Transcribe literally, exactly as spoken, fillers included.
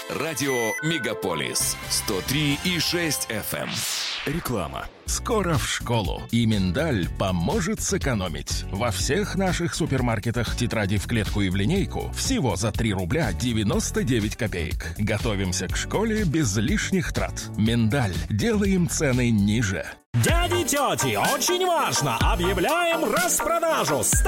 Радио «Мегаполис» сто три и шесть эф эм. Реклама. Скоро в школу. И миндаль поможет сэкономить. Во всех наших супермаркетах тетради в клетку и в линейку всего за три рубля девяносто девять копеек. Готовимся к школе без лишних трат. Миндаль. Делаем цены ниже. Дяди, тети, очень важно! Объявляем распродажу!